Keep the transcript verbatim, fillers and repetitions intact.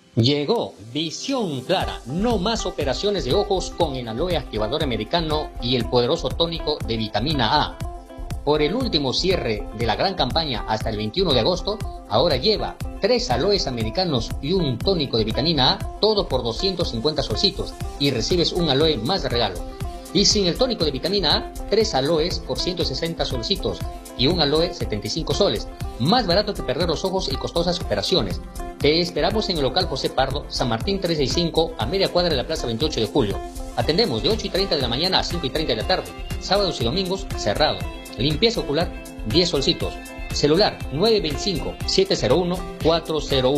Llegó Visión Clara, no más operaciones de ojos con el aloe activador americano y el poderoso tónico de vitamina A. Por el último cierre de la gran campaña hasta el veintiuno de agosto, ahora lleva tres aloes americanos y un tónico de vitamina A, todo por doscientos cincuenta solcitos, y recibes un aloe más de regalo. Y sin el tónico de vitamina A, tres aloes por ciento sesenta solcitos y un aloe setenta y cinco soles. Más barato que perder los ojos y costosas operaciones. Te esperamos en el local José Pardo, San Martín trescientos sesenta y cinco, a media cuadra de la Plaza veintiocho de julio. Atendemos de ocho y treinta de la mañana a cinco y treinta de la tarde. Sábados y domingos, cerrado. Limpieza ocular, diez solcitos. Celular nueve dos cinco, siete cero uno, cuatro cero uno.